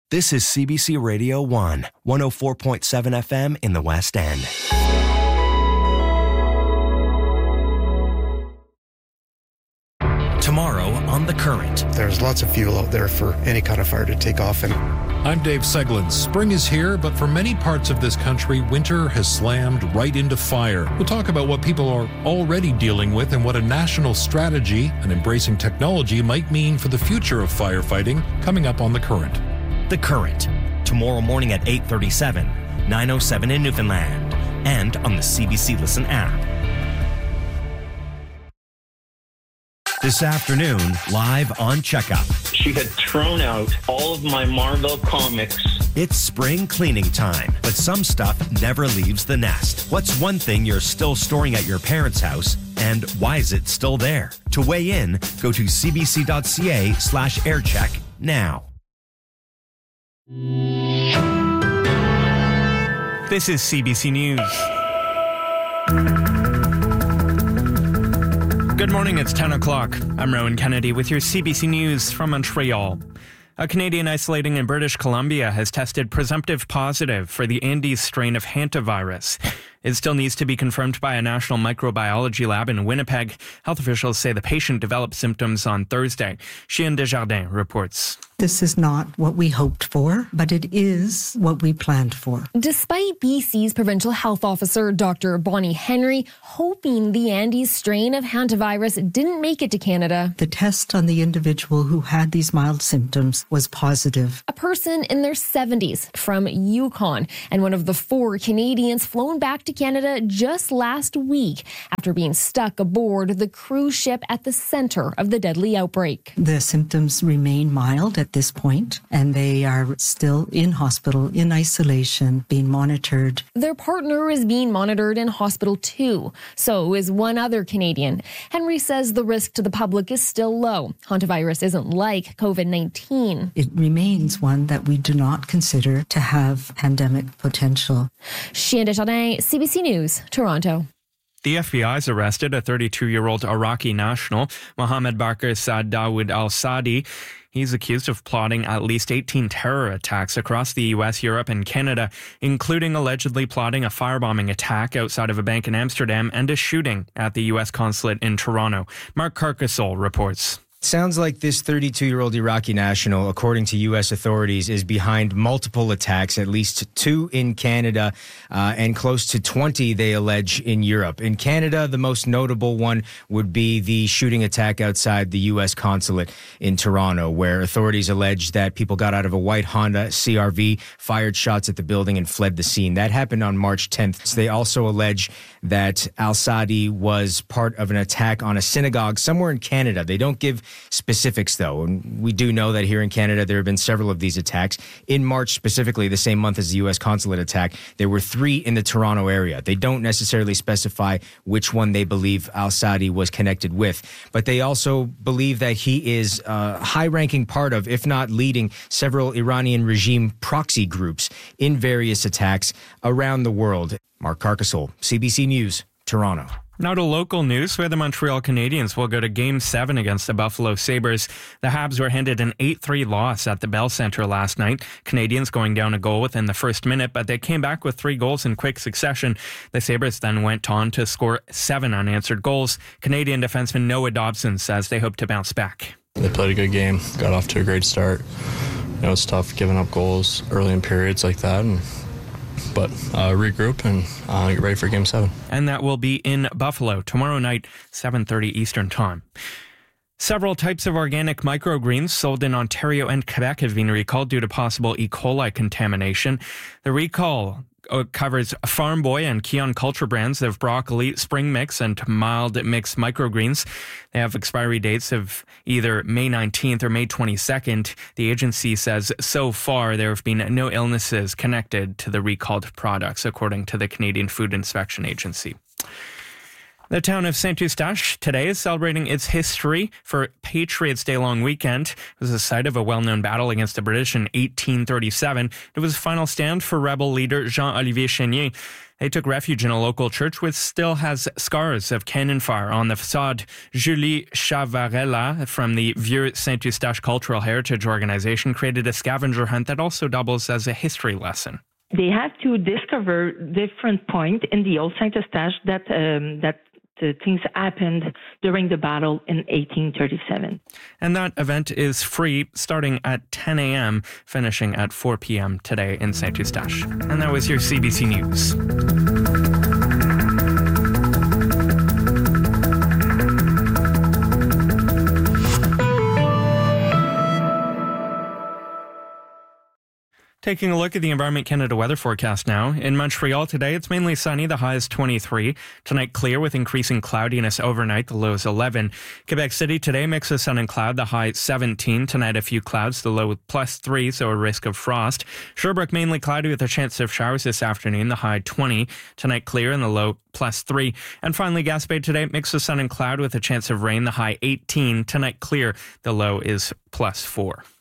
This is CBC Radio 1, 104.7 FM in the West End. Tomorrow on The Current. There's lots of fuel out there for any kind of fire to take off. I'm Dave Seglin. Spring is here, but for many parts of this country, winter has slammed right into fire. We'll talk about what people are already dealing with and what a national strategy and embracing technology might mean for the future of firefighting coming up on The Current. The Current, tomorrow morning at 8:37, 9:07 in Newfoundland, and on the CBC Listen app. This afternoon, live on Checkup. She had thrown out all of my Marvel comics. It's spring cleaning time, but some stuff never leaves the nest. What's one thing you're still storing at your parents' house, and why is it still there? To weigh in, go to cbc.ca/aircheck now. This is CBC News. Good morning, it's 10 o'clock. I'm Rowan Kennedy with your CBC News from Montreal. A Canadian isolating in British Columbia has tested presumptive positive for the Andes strain of hantavirus. It still needs to be confirmed by a national microbiology lab in Winnipeg. Health officials say the patient developed symptoms on Thursday. Chien Desjardins reports. This is not what we hoped for, but it is what we planned for. Despite BC's provincial health officer, Dr. Bonnie Henry, hoping the Andes strain of hantavirus didn't make it to Canada, the test on the individual who had these mild symptoms was positive. A person in their 70s from Yukon and one of the 4 Canadians flown back to Canada just last week after being stuck aboard the cruise ship at the center of the deadly outbreak. The symptoms remain mild at this point, and they are still in hospital, in isolation, being monitored. Their partner is being monitored in hospital too. So is one other Canadian. Henry says the risk to the public is still low. Hantavirus isn't like COVID-19. It remains one that we do not consider to have pandemic potential. Chien Desjardins, CBC News, Toronto. The FBI has arrested a 32-year-old Iraqi national, Mohammed Bakr Saad Dawood al-Saadi. He's accused of plotting at least 18 terror attacks across the U.S., Europe, and Canada, including allegedly plotting a firebombing attack outside of a bank in Amsterdam and a shooting at the U.S. consulate in Toronto. Mark Carcasole reports. Sounds like this 32-year-old Iraqi national, according to U.S. authorities, is behind multiple attacks, at least 2 in Canada and close to 20, they allege, in Europe. In Canada, the most notable one would be the shooting attack outside the U.S. consulate in Toronto, where authorities allege that people got out of a white Honda CR-V, fired shots at the building, and fled the scene. That happened on March 10th. They also allege that al-Saadi was part of an attack on a synagogue somewhere in Canada. They don't give specifics, though, and we do know that here in Canada there have been several of these attacks. In March, specifically, the same month as the U.S. consulate attack, there were 3 in the Toronto area. They don't necessarily specify which one they believe al-Saadi was connected with, but they also believe that he is a high-ranking part of, if not leading, several Iranian regime proxy groups in various attacks around the world. Mark Carcasole, CBC News, Toronto. Now to local news, where the Montreal Canadiens will go to Game 7 against the Buffalo Sabres. The Habs were handed an 8-3 loss at the Bell Centre last night. Canadiens going down a goal within the first minute, but they came back with 3 goals in quick succession. The Sabres then went on to score 7 unanswered goals. Canadian defenseman Noah Dobson says they hope to bounce back. They played a good game, got off to a great start. It's tough giving up goals early in periods like that, but regroup and get ready for Game 7. And that will be in Buffalo tomorrow night, 7:30 Eastern Time. Several types of organic microgreens sold in Ontario and Quebec have been recalled due to possible E. coli contamination. The recall covers Farm Boy and Keon Culture brands of broccoli, spring mix, and mild mix microgreens. They have expiry dates of either May 19th or May 22nd. The agency says so far there have been no illnesses connected to the recalled products, according to the Canadian Food Inspection Agency. The town of Saint-Eustache today is celebrating its history for Patriots' Day long weekend. It was the site of a well-known battle against the British in 1837. It was a final stand for rebel leader Jean-Olivier Chenier. They took refuge in a local church which still has scars of cannon fire on the facade. Julie Chavarella from the Vieux Saint-Eustache Cultural Heritage Organization created a scavenger hunt that also doubles as a history lesson. They have to discover different points in the old Saint-Eustache that things happened during the battle in 1837. And that event is free, starting at 10 a.m., finishing at 4 p.m. today in Saint-Eustache. And that was your CBC News. Taking a look at the Environment Canada weather forecast now. In Montreal today, it's mainly sunny. The high is 23. Tonight, clear with increasing cloudiness overnight. The low is 11. Quebec City today, mix of sun and cloud. The high 17. Tonight, a few clouds. The low +3, so a risk of frost. Sherbrooke, mainly cloudy with a chance of showers this afternoon. The high 20. Tonight, clear and the low +3. And finally, Gaspé today, mix of sun and cloud with a chance of rain. The high 18. Tonight, clear. The low is +4.